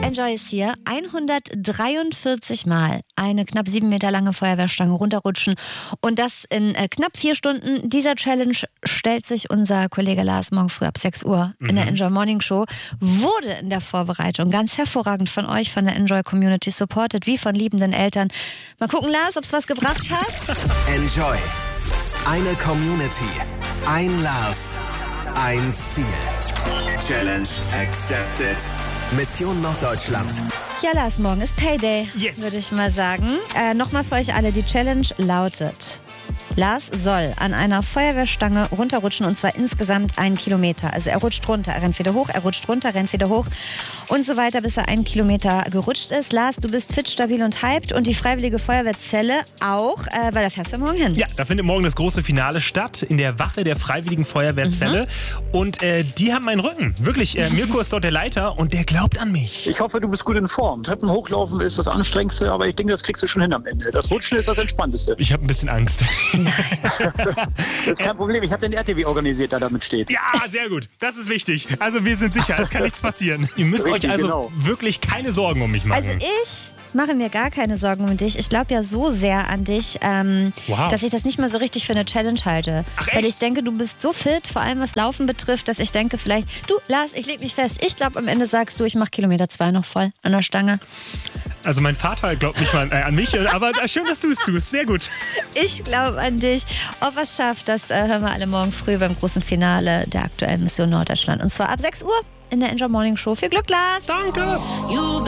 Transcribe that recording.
Enjoy ist hier. 143 Mal eine knapp 7 Meter lange Feuerwehrstange runterrutschen. Und das in knapp 4 Stunden. Dieser Challenge stellt sich unser Kollege Lars morgen früh ab 6 Uhr in der Enjoy Morning Show. Wurde in der Vorbereitung ganz hervorragend von euch, von der Enjoy Community supported, wie von liebenden Eltern. Mal gucken, Lars, ob es was gebracht hat. Enjoy. Eine Community. Ein Lars. Ein Ziel. Challenge accepted. Mission Norddeutschland. Ja, Lars, morgen ist Payday, Yes. würde ich mal sagen. Nochmal für euch alle, die Challenge lautet: Lars soll an einer Feuerwehrstange runterrutschen und zwar insgesamt 1 Kilometer. Also er rutscht runter, er rennt wieder hoch, er rutscht runter, rennt wieder hoch und so weiter, bis er 1 Kilometer gerutscht ist. Lars, du bist fit, stabil und hyped und die Freiwillige Feuerwehrzelle auch, weil da fährst du morgen hin. Ja, da findet morgen das große Finale statt in der Wache der Freiwilligen Feuerwehrzelle. Und die haben meinen Rücken. Wirklich, Mirko ist dort der Leiter und der glaubt an mich. Ich hoffe, du bist gut in Form. Treppen hochlaufen ist das Anstrengendste, aber ich denke, das kriegst du schon hin am Ende. Das Rutschen ist das Entspannteste. Ich habe ein bisschen Angst. Das ist kein Problem. Ich habe den RTW organisiert, der damit steht. Ja, sehr gut. Das ist wichtig. Also wir sind sicher, es kann nichts passieren. Ihr müsst Richtig, euch also genau. wirklich keine Sorgen um mich machen. Also ich mache mir gar keine Sorgen um dich. Ich glaube ja so sehr an dich, Wow. dass ich das nicht mehr so richtig für eine Challenge halte. Ach, Weil echt? ich denke, du bist so fit, vor allem was Laufen betrifft, dass ich denke vielleicht, du Lars, ich leg mich fest. Ich glaube, am Ende sagst du, ich mache Kilometer 2 noch voll an der Stange. Also mein Vater glaubt nicht mal an mich, aber schön, dass du es tust. Sehr gut. Ich glaube an dich. Ob er es schafft, das hören wir alle morgen früh beim großen Finale der aktuellen Mission Norddeutschland. Und zwar ab 6 Uhr in der Enjoy Morning Show. Viel Glück, Lars! Danke.